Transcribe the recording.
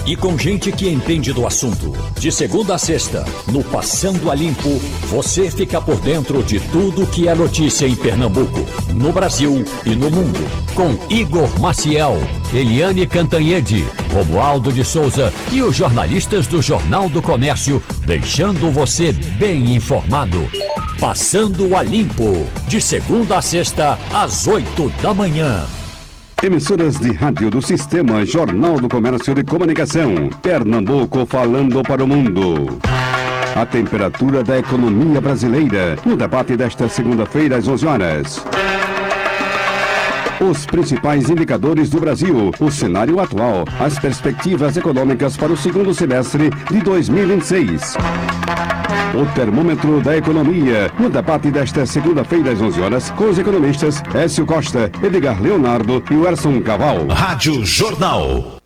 e com gente que entende do assunto. De segunda a sexta, no Passando a Limpo, você fica por dentro de tudo que é notícia em Pernambuco, no Brasil e no mundo. Com Igor Maciel, Eliane Cantanhede, Romualdo de Souza e os jornalistas do Jornal do Comércio, deixando você bem informado. Passando a Limpo, de segunda a sexta, às 8 da manhã. Emissoras de rádio do Sistema Jornal do Comércio de Comunicação. Pernambuco falando para o mundo. A temperatura da economia brasileira, no debate desta segunda-feira às 11 horas. Os principais indicadores do Brasil, o cenário atual, as perspectivas econômicas para o segundo semestre de 2026. O termômetro da economia, no debate desta segunda-feira às 11 horas, com os economistas Écio Costa, Edgar Leonardo e Werson Caval. Rádio Jornal.